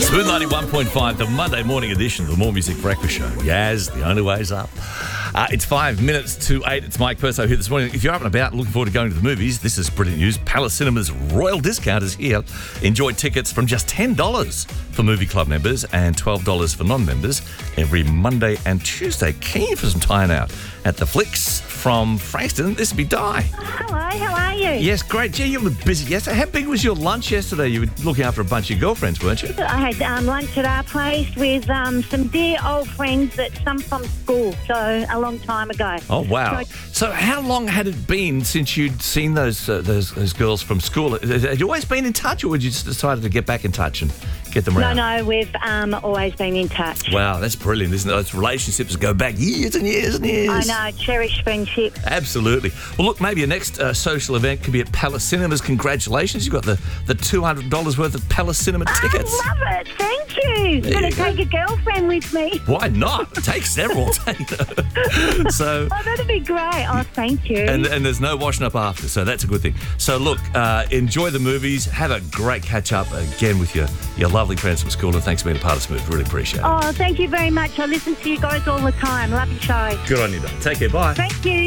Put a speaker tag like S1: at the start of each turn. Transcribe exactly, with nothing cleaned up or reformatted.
S1: Smooth ninety-one point five, the Monday morning edition of the More Music Breakfast Show. Yaz, the only way's up. Uh, it's five minutes to eight. It's Mike Perso here this morning. If you're up and about looking forward to going to the movies, this is brilliant news. Palace Cinema's Royal Discount is here. Enjoy tickets from just ten dollars for Movie Club members and twelve dollars for non-members every Monday and Tuesday. Keen for some time out at the Flicks from Frankston. This would be Di.
S2: Hello, how are you?
S1: Yes, great. Gee, you were busy yesterday. How big was your lunch yesterday? You were looking after a bunch of girlfriends, weren't you?
S2: I had um, lunch at our place with um, some dear old friends that some from school, so a long time ago.
S1: Oh, wow.
S2: So,
S1: So how long had it been since you'd seen those, uh, those those girls from school? Had you always been in touch, or had you just decided to get back in touch and get them
S2: no,
S1: around?
S2: no, we've um, always been in touch.
S1: Wow, that's brilliant, isn't it? Those relationships go back years and years and years.
S2: I know, cherished friendship.
S1: Absolutely. Well, look, maybe your next uh, social event could be at Palace Cinemas. Congratulations. You've got the, the two hundred dollars worth of Palace Cinema tickets.
S2: I love it, thank you.
S1: There
S2: Gonna
S1: you go.
S2: take a girlfriend with me.
S1: Why not? Take several. so...
S2: Oh, that'd be great. Oh, thank you.
S1: And, and there's no washing up after, so that's a good thing. So look, uh, enjoy the movies. Have a great catch up again with your, your lovely friends from school, and thanks for being a part of Smooth. Really appreciate it.
S2: Oh, thank you very much. I listen to you guys all the time. Love your show.
S1: Good on you, Don. Take care. Bye.
S2: Thank you.